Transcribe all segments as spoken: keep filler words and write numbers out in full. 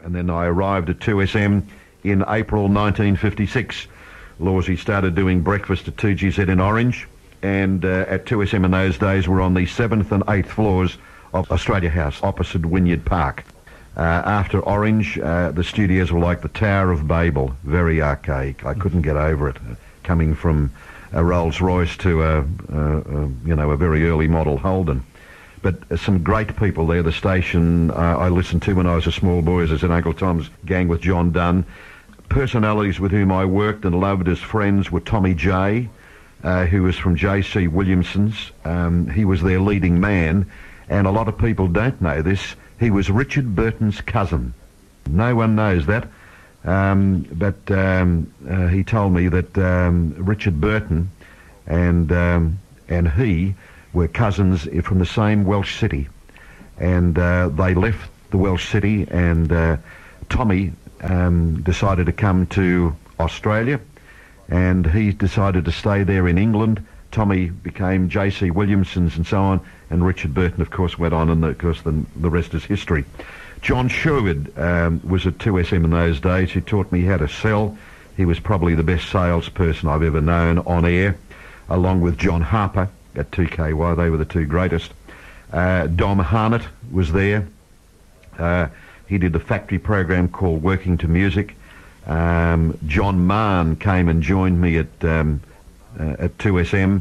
and then I arrived at two S M in April nineteen fifty-six. Lawsy started doing breakfast at two G Z in Orange, and uh, at two S M in those days we're on the seventh and eighth floors of Australia House, opposite Wynyard Park. Uh, after Orange, uh, the studios were like the Tower of Babel, very archaic. I couldn't get over it, uh, coming from a Rolls Royce to a, a, a you know a very early model Holden. But uh, some great people there. The station uh, I listened to when I was a small boy, as I said, Uncle Tom's Gang with John Dunn. Personalities with whom I worked and loved as friends were Tommy J, uh, who was from J C Williamson's. Um, he was their leading man, and a lot of people don't know this. He was Richard Burton's cousin. No one knows that, um, but um, uh, he told me that um, Richard Burton and um, and he were cousins from the same Welsh city, and uh, they left the Welsh city, and uh, Tommy um, decided to come to Australia, and he decided to stay there in England. Tommy became J C Williamson's and so on, and Richard Burton, of course, went on, and the, of course the, the rest is history. John Sherwood um, was at two S M in those days. He taught me how to sell. He was probably the best salesperson I've ever known on air, along with John Harper at two K Y. They were the two greatest. Uh, Dom Harnett was there. Uh, he did the factory program called Working to Music. Um, John Mahon came and joined me at... Um, Uh, at two S M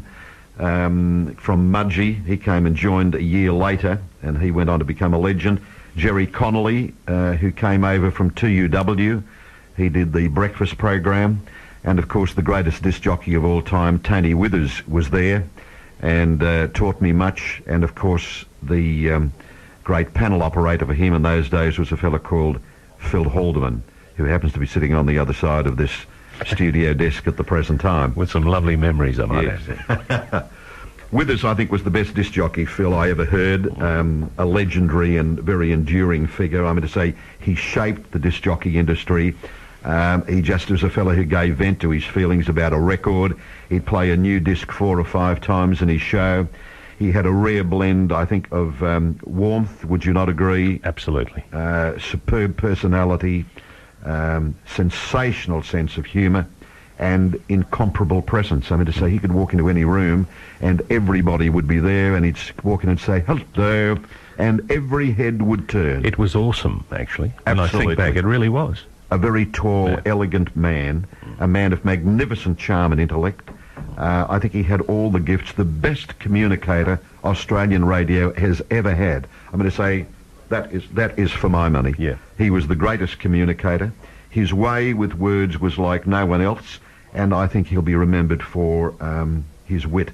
um, from Mudgee. He came and joined a year later, and he went on to become a legend. Jerry Connolly, uh, who came over from two U W, he did the breakfast program, and of course the greatest disc jockey of all time, Tony Withers, was there and uh, taught me much. And of course the um, great panel operator for him in those days was a fellow called Phil Haldeman, who happens to be sitting on the other side of this studio desk at the present time. With some lovely memories, I might yes. add. Withers, I think, was the best disc jockey, Phil, I ever heard. Um, a legendary and very enduring figure. I'm going to say he shaped the disc jockey industry. Um, he just was a fellow who gave vent to his feelings about a record. He'd play a new disc four or five times in his show. He had a rare blend, I think, of um, warmth, would you not agree? Absolutely. Uh, superb personality, Um, sensational sense of humour, and incomparable presence. I mean, to say, he could walk into any room and everybody would be there, and he'd walk in and say, hello, and every head would turn. It was awesome, actually. And Absolutely. I think back, it really was. A very tall, Yeah. elegant man, a man of magnificent charm and intellect. Uh, I think he had all the gifts, the best communicator Australian radio has ever had. I'm going to say, That is that is for my money. Yeah. He was the greatest communicator. His way with words was like no one else, and I think he'll be remembered for um, his wit.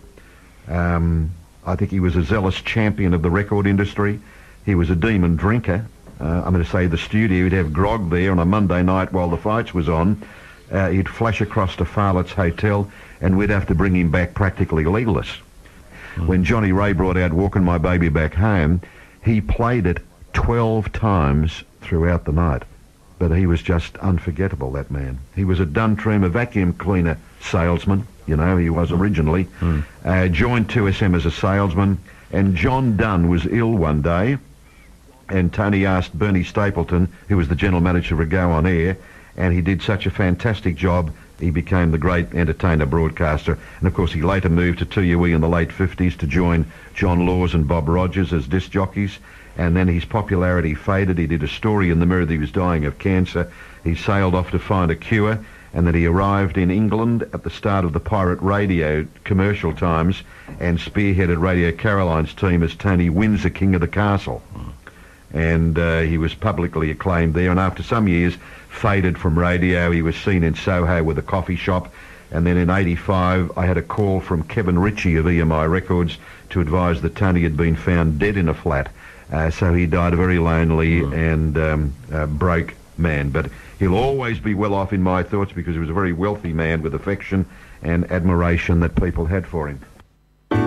Um, I think he was a zealous champion of the record industry. He was a demon drinker. Uh, I'm going to say the studio, he'd have grog there on a Monday night while the fights was on. Uh, he'd flash across to Farlett's Hotel, and we'd have to bring him back practically legless. Mm. When Johnny Ray brought out Walking My Baby Back Home, he played it twelve times throughout the night. But he was just unforgettable, that man. He was a Duntrim, a vacuum cleaner salesman, you know, he was originally. Mm. Uh, joined two S M as a salesman, and John Dunn was ill one day, and Tony asked Bernie Stapleton, who was the general manager, to go on air, and he did such a fantastic job, he became the great entertainer broadcaster. And of course he later moved to two U E in the late fifties to join John Laws and Bob Rogers as disc jockeys. And then his popularity faded. He did a story in the Mirror that he was dying of cancer. He sailed off to find a cure, and then he arrived in England at the start of the pirate radio commercial times and spearheaded Radio Caroline's team as Tony Windsor, King of the Castle. And uh, he was publicly acclaimed there, and after some years faded from radio. He was seen in Soho with a coffee shop, and then in eighty-five I had a call from Kevin Ritchie of E M I Records to advise that Tony had been found dead in a flat. Uh, so he died a very lonely mm. and um, uh, broke man. But he'll always be well off in my thoughts because he was a very wealthy man with affection and admiration that people had for him.